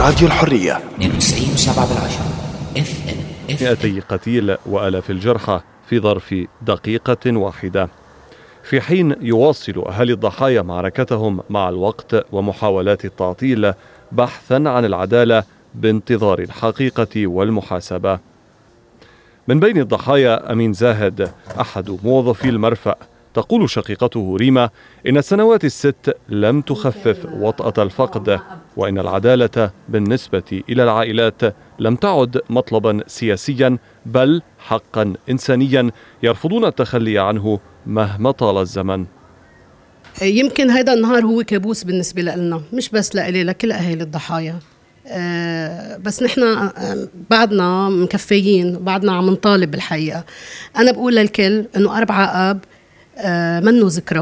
راديو الحرية 92.7 FM. 200 قتيل وآلاف الجرحى في ظرف دقيقة واحدة، في حين يواصل أهالي الضحايا معركتهم مع الوقت ومحاولات التعطيل بحثا عن العدالة بانتظار الحقيقة والمحاسبة. من بين الضحايا أمين زاهد أحد موظفي المرفأ. تقول شقيقته ريما إن السنوات الست لم تخفف وطأة الفقد، وإن العدالة بالنسبة إلى العائلات لم تعد مطلبا سياسيا بل حقا إنسانيا يرفضون التخلي عنه مهما طال الزمن. يمكن هذا النهار هو كابوس بالنسبة لنا، مش بس لإلي، لكل أهالي الضحايا. بس نحن بعدنا مكفيين، بعدنا عم نطالب بالحقيقة. أنا بقول للكل إنه 4 آب منه ذكرى،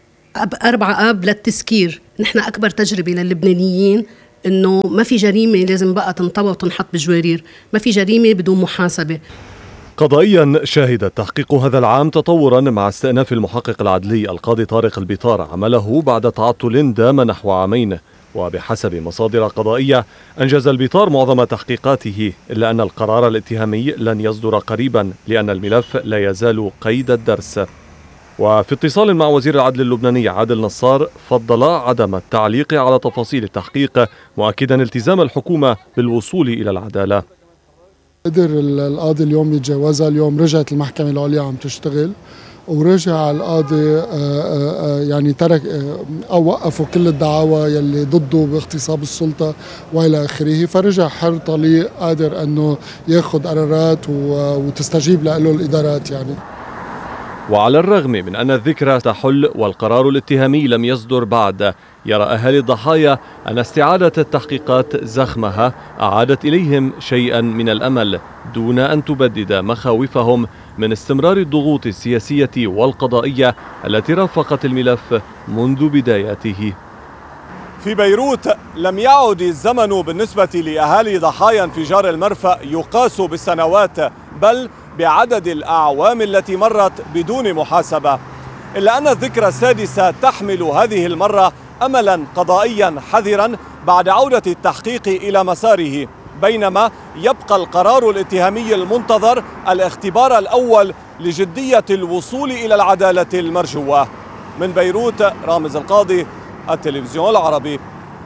4 آب للتذكير. نحن أكبر تجربة للبنانيين إنه ما في جريمة لازم بقى تنطوى وتنحط بجوارير، ما في جريمة بدون محاسبة. قضائيا شهد التحقيق هذا العام تطورا مع استئناف المحقق العدلي القاضي طارق البيطار عمله بعد تعطل دام نحو عامين. وبحسب مصادر قضائية أنجز البيطار معظم تحقيقاته، إلا أن القرار الاتهامي لن يصدر قريبا لأن الملف لا يزال قيد الدرس. وفي اتصال مع وزير العدل اللبناني عادل نصار فضل عدم التعليق على تفاصيل التحقيق، مؤكدا التزام الحكومة بالوصول إلى العدالة. قدر القاضي اليوم يتجاوزها. اليوم رجعت المحكمة العليا عم تشتغل، ورجع القاضي يعني ترك أو وقفوا كل الدعاوى يلي ضده باغتصاب السلطة وإلى آخره، فرجع حر طليق قادر أنه ياخذ قرارات وتستجيب له الإدارات يعني. وعلى الرغم من أن الذكرى تحل والقرار الاتهامي لم يصدر بعد، يرى أهالي الضحايا أن استعادة التحقيقات زخمها أعادت إليهم شيئا من الأمل دون أن تبدد مخاوفهم من استمرار الضغوط السياسية والقضائية التي رافقت الملف منذ بداياته. في بيروت لم يعد الزمن بالنسبة لأهالي ضحايا انفجار المرفأ يقاس بالسنوات بل بعدد الأعوام التي مرت بدون محاسبة، إلا أن الذكرى السادسة تحمل هذه المرة أملا قضائيا حذرا بعد عودة التحقيق إلى مساره، بينما يبقى القرار الاتهامي المنتظر الاختبار الأول لجدية الوصول إلى العدالة المرجوة. من بيروت رامز القاضي، التلفزيون العربي.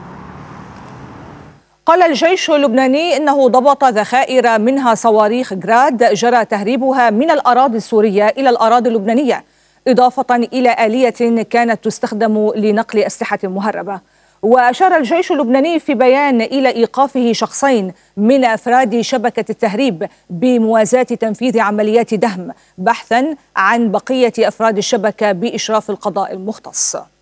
قال الجيش اللبناني إنه ضبط ذخائر منها صواريخ جراد جرى تهريبها من الأراضي السورية إلى الأراضي اللبنانية، إضافة إلى آلية كانت تستخدم لنقل أسلحة مهربة. وأشار الجيش اللبناني في بيان إلى إيقافه شخصين من أفراد شبكة التهريب بموازاة تنفيذ عمليات دهم، بحثا عن بقية أفراد الشبكة بإشراف القضاء المختص.